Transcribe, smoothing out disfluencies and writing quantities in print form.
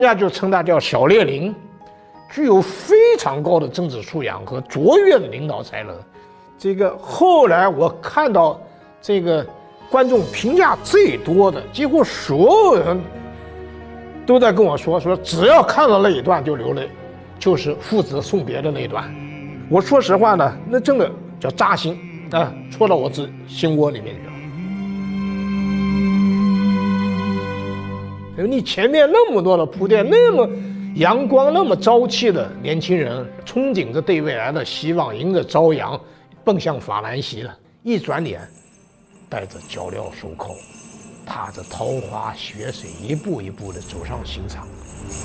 人家就称他叫小列宁，具有非常高的政治素养和卓越的领导才能。这个后来我看到这个观众评价最多的，几乎所有人都在跟我说只要看到那一段就流泪，就是父子送别的那一段。我说实话呢，那真的叫扎心啊，戳到我心窝里面去了。你前面那么多的铺垫，那么阳光、那么朝气的年轻人，憧憬着对未来的希望，迎着朝阳，奔向法兰西了。一转脸，带着脚镣手铐，踏着桃花雪水，一步一步地走上刑场。